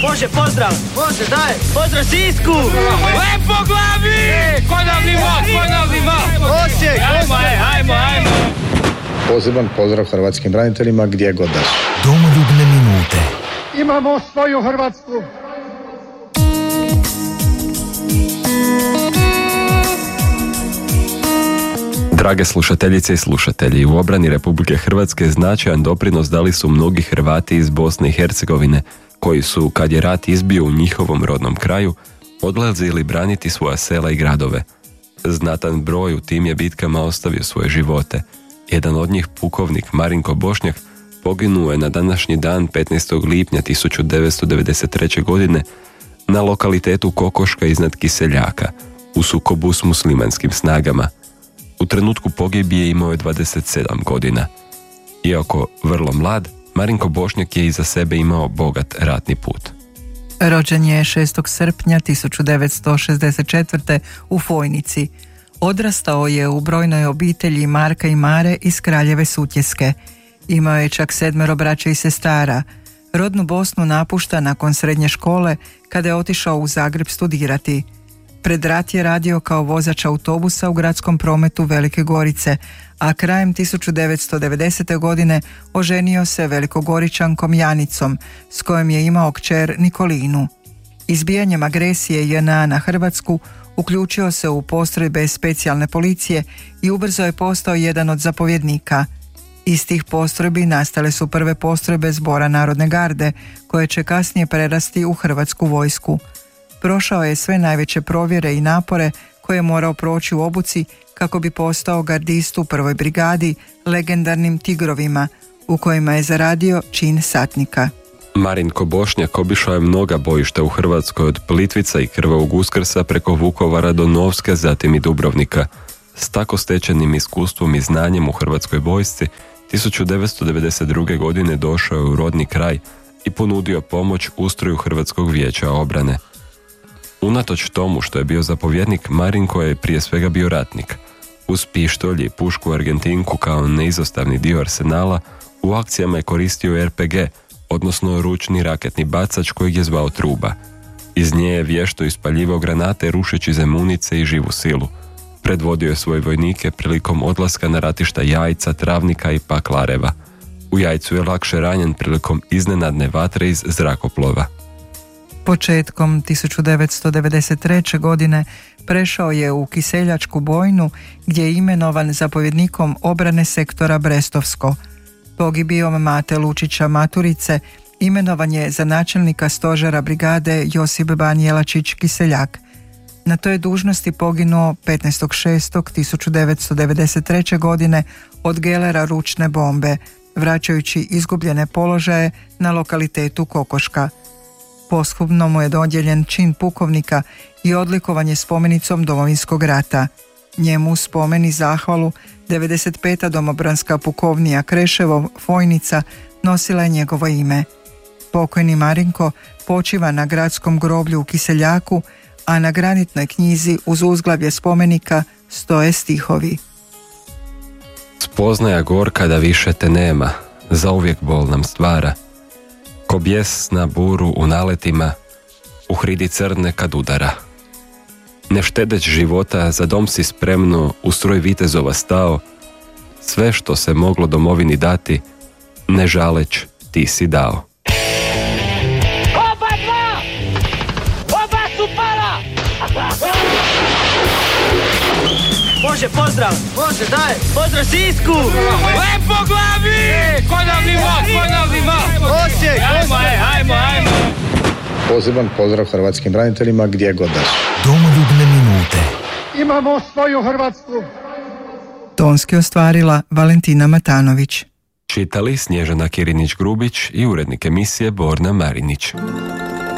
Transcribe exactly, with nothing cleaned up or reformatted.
Može, pozdrav! Može, daj! Pozdrav Sisku! Lepo glavi! E, ponovni mod, ponovni mod! Osijek! Ajmo, ajmo, ajmo! Poseban pozdrav hrvatskim braniteljima gdje god da su. Domoljubne minute. Imamo svoju Hrvatsku. Drage slušateljice i slušatelji, u obrani Republike Hrvatske značajan doprinos dali su mnogi Hrvati iz Bosne i Hercegovine, koji su, kad je rat izbio u njihovom rodnom kraju, odlazili braniti svoja sela i gradove. Znatan broj u tim je bitkama ostavio svoje živote. Jedan od njih, pukovnik Marinko Bošnjak, poginuo je na današnji dan petnaestog lipnja tisuću devetsto devedeset treće. godine na lokalitetu Kokoška iznad Kiseljaka, u sukobu s muslimanskim snagama. U trenutku pogibije imao je dvadeset sedam godina. Iako vrlo mlad, Marinko Bošnjak je iza sebe imao bogat ratni put. Rođen je šestog srpnja tisuću devetsto šezdeset četvrte. u Fojnici. Odrastao je u brojnoj obitelji Marka i Mare iz Kraljeve Sutjeske. Imao je čak sedmero braće i sestara. Rodnu Bosnu napušta nakon srednje škole kada je otišao u Zagreb studirati. Pred rat je radio kao vozač autobusa u gradskom prometu Velike Gorice, a krajem tisuću devetsto devedesete. godine oženio se Velikogoričankom Janicom, s kojom je imao kćer Nikolinu. Izbijanjem agresije J N A na Hrvatsku uključio se u postrojbe specijalne policije i ubrzo je postao jedan od zapovjednika. Iz tih postrojbi nastale su prve postrojbe Zbora Narodne garde, koje će kasnije prerasti u Hrvatsku vojsku. Prošao je sve najveće provjere i napore koje je morao proći u obuci kako bi postao gardist u prvoj brigadi, legendarnim Tigrovima, u kojima je zaradio čin satnika. Marinko Bošnjak obišao je mnoga bojišta u Hrvatskoj, od Plitvica i Krvavog Uskrsa preko Vukovara do Novske, zatim i Dubrovnika. S tako stečenim iskustvom i znanjem u Hrvatskoj vojsci, tisuću devetsto devedeset druge. godine došao je u rodni kraj i ponudio pomoć ustroju Hrvatskog vijeća obrane. Unatoč tomu što je bio zapovjednik, Marinko je prije svega bio ratnik. Uz pištolj i pušku Argentinku kao neizostavni dio arsenala, u akcijama je koristio R P G, odnosno ručni raketni bacač kojeg je zvao Truba. Iz nje je vješto ispaljivao granate rušeći zemunice i živu silu. Predvodio je svoje vojnike prilikom odlaska na ratišta Jajca, Travnika i Paklareva. U Jajcu je lakše ranjen prilikom iznenadne vatre iz zrakoplova. Početkom tisuću devetsto devedeset treće. godine prešao je u Kiseljačku bojnu, gdje je imenovan zapovjednikom obrane sektora Brestovsko. Pogibijom Mate Lučića Maturice imenovan je za načelnika stožera brigade Josip Banjelačić Kiseljak. Na toj dužnosti poginuo petnaestog šestog tisuću devetsto devedeset treće. godine od gelera ručne bombe, vraćajući izgubljene položaje na lokalitetu Kokoška. Posthumno mu je dodijeljen čin pukovnika i odlikovanje spomenicom Domovinskog rata. Njemu spomen i zahvalu devedeset peta domobranska pukovnija Kreševo Fojnica nosila je njegovo ime. Pokojni Marinko počiva na gradskom groblju u Kiseljaku, a na granitnoj knjizi uz uzglavlje spomenika stoje stihovi. Spoznaja gorka da više te nema, zauvijek bol nam stvara. Ko bijes na buru u naletima, u hridi crne kad udara. Ne štedeć života, za dom si spremno u stroj vitezova stao, sve što se moglo domovini dati, ne žaleć ti si dao. Oba dva! Oba su pala! Može, pozdrav! Može, daj! Pozdrav Sisku! Lepo glavi! E, ponovni mod, ponovni mod! Osijek! Ajmo, ajmo, ajmo! Poseban pozdrav hrvatskim braniteljima gdje god da su. Domoljubne minute. Imamo svoju Hrvatsku. Tonski ostvarila Valentina Matanović. Čitali Snježana Kirinić-Grubić i urednik emisije Borna Marinić.